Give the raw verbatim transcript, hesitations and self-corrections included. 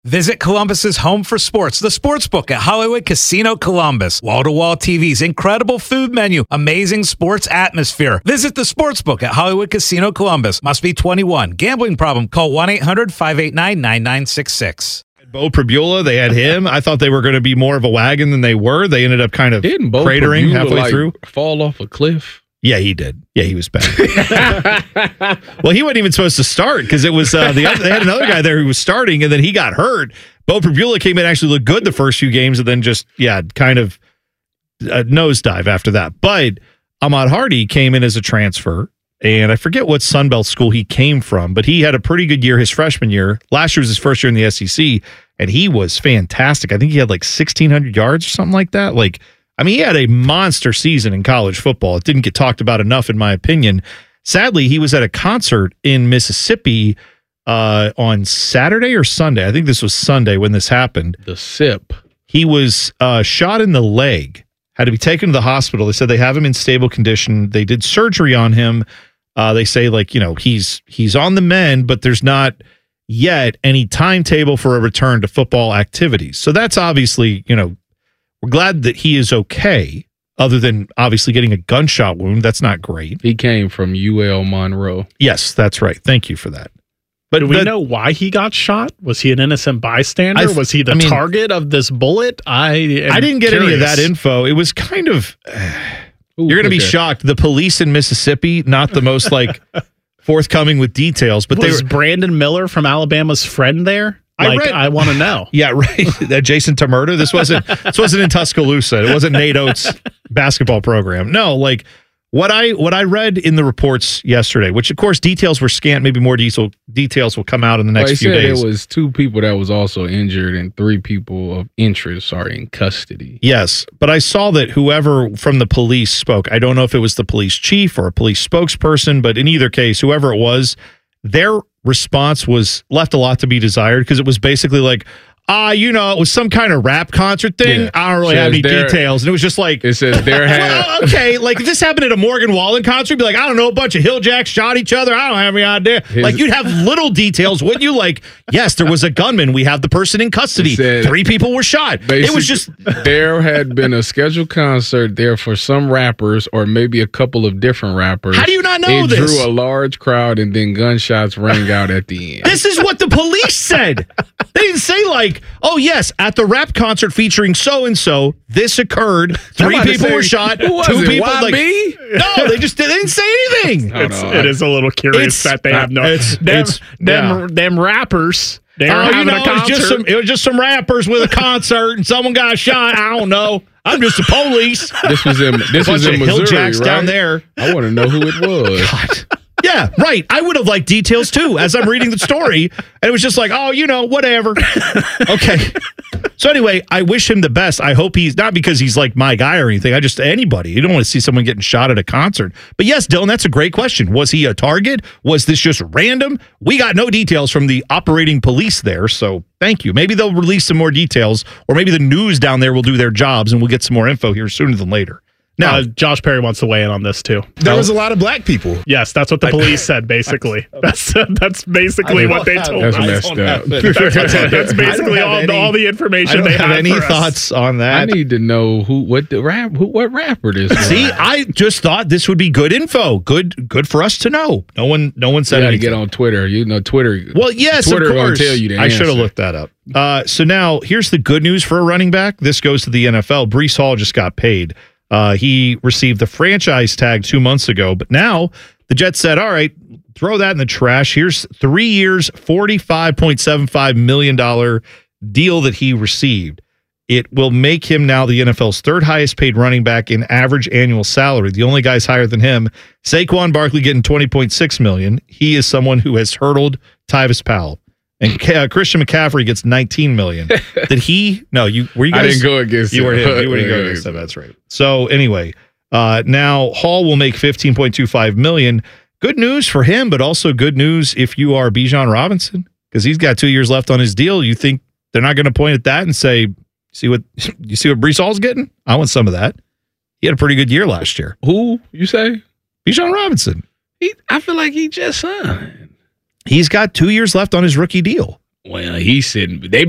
Visit Columbus's home for sports, the Sportsbook at Hollywood Casino Columbus. Wall-to-wall T Vs, incredible food menu, amazing sports atmosphere. Visit the Sportsbook at Hollywood Casino Columbus. Must be twenty-one. Gambling problem? Call one eight hundred five eight nine nine nine six six. Bo Pribula, they had him. I thought they were going to be more of a wagon than they were. They ended up kind of Didn't Bo cratering Pribula, halfway like, through. Fall off a cliff? Yeah, he did. Yeah, he was bad. Well, he wasn't even supposed to start because it was uh, the other, they had another guy there who was starting, and then he got hurt. Bo Pribula came in, actually looked good the first few games, and then just yeah, kind of a nosedive after that. But Ahmad Hardy came in as a transfer, and I forget what Sunbelt school he came from, but he had a pretty good year his freshman year. Last year was his first year in the S E C, and he was fantastic. I think he had like sixteen hundred yards or something like that. Like. I mean, he had a monster season in college football. It didn't get talked about enough, in my opinion. Sadly, he was at a concert in Mississippi uh, on Saturday or Sunday. I think this was Sunday when this happened. The S I P. He was uh, shot in the leg, had to be taken to the hospital. They said they have him in stable condition. They did surgery on him. Uh, they say, like, you know, he's he's on the mend, but there's not yet any timetable for a return to football activities. So that's obviously, you know, we're glad that he is okay, other than obviously getting a gunshot wound. That's not great. He came from U L Monroe. Yes, that's right. Thank you for that. But do we but, know why he got shot? Was he an innocent bystander? I've, was he the I mean, target of this bullet? I am I didn't get curious. any of that info. It was kind of uh, Ooh, you're going to be okay. shocked. The police in Mississippi, not the most like forthcoming with details, but was they were. Brandon Miller from Alabama's friend there? I Like, read- I want to know. Yeah, right. That Jason Tamurda. This wasn't. This wasn't in Tuscaloosa. It wasn't Nate Oates' basketball program. No, like what I what I read in the reports yesterday, which of course details were scant. Maybe more detail, details will come out in the next Well, few said days. There was two people that was also injured, and three people of interest are in custody. Yes, but I saw that whoever from the police spoke. I don't know if it was the police chief or a police spokesperson, but in either case, whoever it was, their response was left a lot to be desired because it was basically like, ah, uh, you know, it was some kind of rap concert thing. Yeah. I don't really Says have any there- details. And it was just like, It says there had well, okay, like if this happened at a Morgan Wallen concert, be like, I don't know, a bunch of hill jacks shot each other. I don't have any idea. His- like you'd have little details, wouldn't you? Like, yes, there was a gunman. We have the person in custody. It said- Three people were shot. It was just there had been a scheduled concert there for some rappers, or maybe a couple of different rappers. How do you not know it this? drew a large crowd, and then gunshots rang out at the end. This is what the police said. They didn't say like, oh yes, at the rap concert featuring so and so, this occurred. Three Somebody people say, were shot. who was Two it, people Y like B? no, they just they didn't say anything. Oh, It's, no, it I- is a little curious It's- that they have no. it's- them, it's- them, yeah. them rappers. They were Oh, you having know, a it was concert. just some it was just some rappers with a concert and someone got shot. I don't know. I'm just the police. This was in this A was bunch in of Missouri, Hilljacks right? down there. I want to know who it was. God. Yeah, right. I would have liked details too as I'm reading the story. And it was just like, oh, you know, whatever. Okay. So anyway, I wish him the best. I hope he's not because he's like my guy or anything. I just anybody. You don't want to see someone getting shot at a concert. But yes, Dylan, that's a great question. Was he a target? Was this just random? We got no details from the operating police there. So thank you. Maybe they'll release some more details, or maybe the news down there will do their jobs and we'll get some more info here sooner than later. Now, uh, Josh Perry wants to weigh in on this too. There was a lot of black people. Yes, that's what the police said. Basically, that's that's basically I what they don't told That's us. messed up. That's, that's basically all, any- all the I information don't they have have any for us. thoughts on I that. need to know who what the rap who what rapper this was. See, I just thought this would be good info. Good, good for us to know. No one, no one you said got to anything. get on Twitter. You know Twitter. Well, yes, Twitter of gonna course. tell you the I should have answer. looked that up. Uh, so now here's the good news for a running back. This goes to the N F L. Breece Hall just got paid. Uh, he received the franchise tag two months ago, but now the Jets said, all right, throw that in the trash. Here's three years, forty-five point seven five million dollars deal that he received. It will make him now the N F L's third highest paid running back in average annual salary. The only guy's higher than him, Saquon Barkley, getting twenty point six million dollars. He is someone who has hurdled Tyvis Powell. And uh, Christian McCaffrey gets nineteen million dollars. Did he? No, you were you guys? I didn't go against You him. were him. You wouldn't go against him. That's right. So anyway, uh, now Hall will make fifteen point two five million dollars. Good news for him, but also good news if you are Bijan Robinson, because he's got two years left on his deal. You think they're not going to point at that and say, "See what you see what Breece Hall's getting? I want some of that." He had a pretty good year last year. Who you say? Bijan Robinson. He, I feel like he just signed. He's got two years left on his rookie deal. Well, he's sitting. They